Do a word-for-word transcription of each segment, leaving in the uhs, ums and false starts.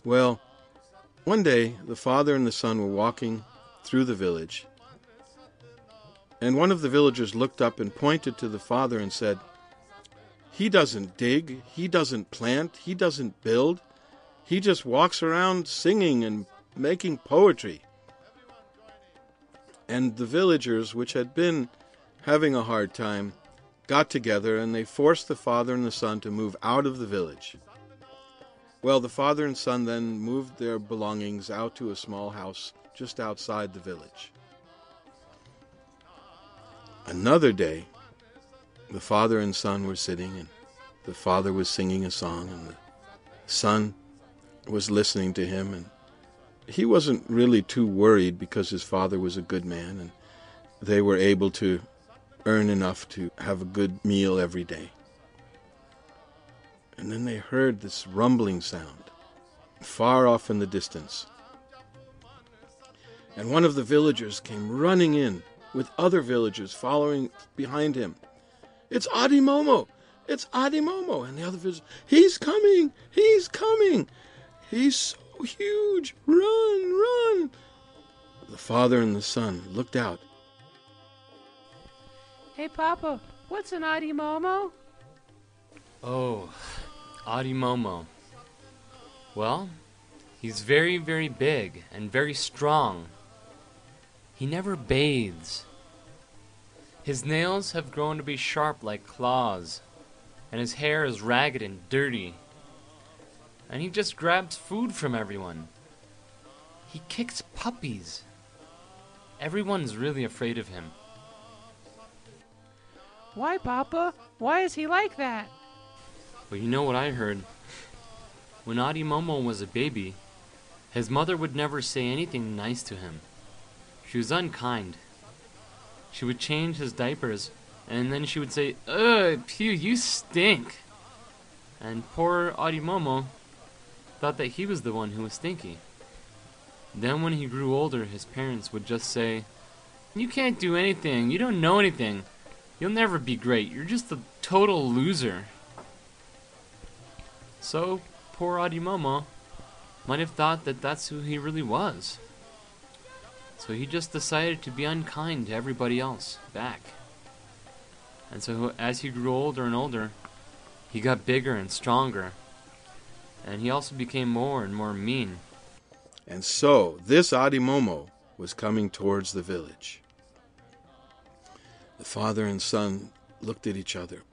Well, one day the father and the son were walking through the village, and one of the villagers looked up and pointed to the father and said, "He doesn't dig, he doesn't plant, he doesn't build. He just walks around singing and making poetry." And the villagers, which had been having a hard time, got together and they forced the father and the son to move out of the village. Well, the father and son then moved their belongings out to a small house just outside the village. Another day, the father and son were sitting, and the father was singing a song, and the son was listening to him, and he wasn't really too worried because his father was a good man, and they were able to earn enough to have a good meal every day. And then they heard this rumbling sound far off in the distance. And one of the villagers came running in with other villagers following behind him. "It's Adimomo! It's Adimomo!" And the other villagers, "He's coming! He's coming! He's so huge! Run! Run!" The father and the son looked out. "Hey, Papa, what's an Adimomo?" "Oh, Adimomo. Well, he's very, very big and very strong. He never bathes. His nails have grown to be sharp like claws, and his hair is ragged and dirty. And he just grabs food from everyone. He kicks puppies. Everyone's really afraid of him." "Why, Papa? Why is he like that?" Well, you know what I heard? When Adimomo was a baby, his mother would never say anything nice to him. She was unkind. She would change his diapers, and then she would say, "Ugh, Pew, you stink." And poor Adimomo thought that he was the one who was stinky. Then when he grew older, his parents would just say, "You can't do anything. You don't know anything. You'll never be great. You're just a total loser." So, poor Adimomo might have thought that that's who he really was. So he just decided to be unkind to everybody else back. And so as he grew older and older, he got bigger and stronger. And he also became more and more mean. And so this Adimomo was coming towards the village. The father and son looked at each other.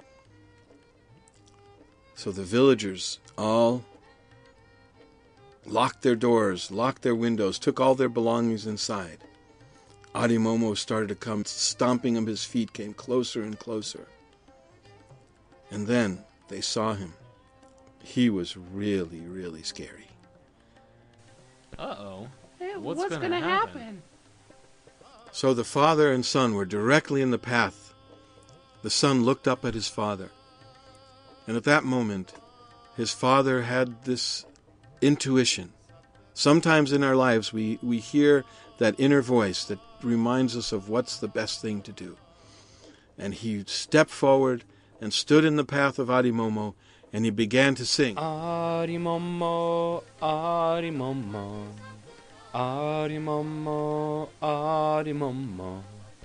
So the villagers all locked their doors, locked their windows, took all their belongings inside. Adimomo started to come, stomping on his feet, came closer and closer. And then they saw him. He was really, really scary. Uh-oh. Hey, What's, what's gonna, gonna happen? happen? So the father and son were directly in the path. The son looked up at his father. And at that moment, his father had this intuition. Sometimes in our lives we, we hear that inner voice that reminds us of what's the best thing to do. And he stepped forward and stood in the path of Adimomo, and he began to sing. Adimomo, Adimomo, Adimomo, Adimomo,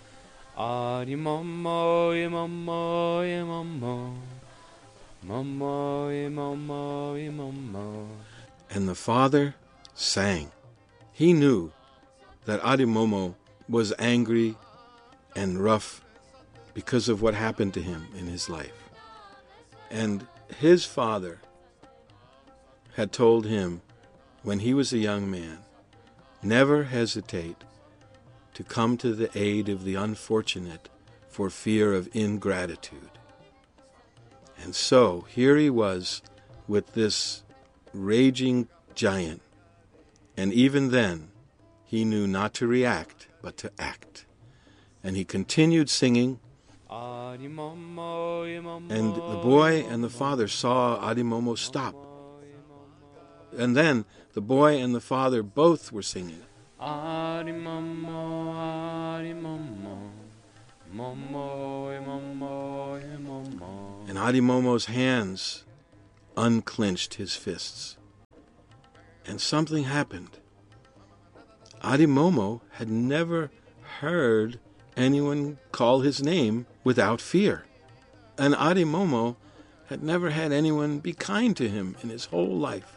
Adimomo, Imomo, Imomo, Momo, Imomo, Imomo. And the father sang. He knew that Adimomo was angry and rough because of what happened to him in his life. And his father had told him when he was a young man, never hesitate to come to the aid of the unfortunate for fear of ingratitude. And so here he was with this raging giant, and even then he knew not to react but to act. And he continued singing, and the boy and the father saw Adimomo stop. And then the boy and the father both were singing. Adimomo, Adimomo, Momo, Momo, Momo. And Adimomo's hands unclenched his fists. And something happened. Adimomo had never heard anyone call his name without fear. And Adimomo had never had anyone be kind to him in his whole life.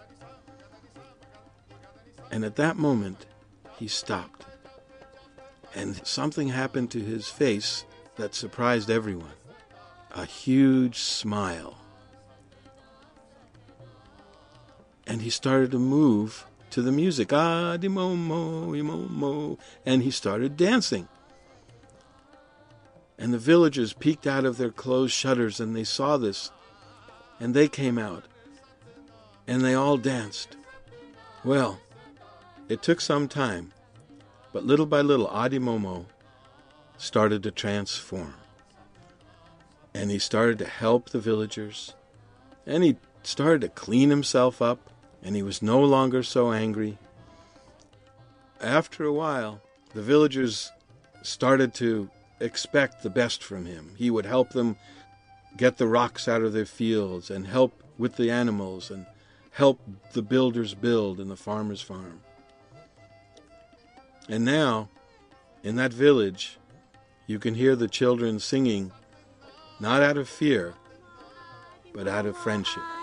And at that moment, he stopped. And something happened to his face that surprised everyone. A huge smile. And he started to move to the music. Adimomo, Imomo. And he started dancing. And the villagers peeked out of their closed shutters and they saw this. And they came out. And they all danced. Well, it took some time. But little by little, Adimomo started to transform. And he started to help the villagers. And he started to clean himself up. And he was no longer so angry. After a while, the villagers started to expect the best from him. He would help them get the rocks out of their fields and help with the animals and help the builders build in the farmer's farm. And now, in that village, you can hear the children singing, not out of fear, but out of friendship.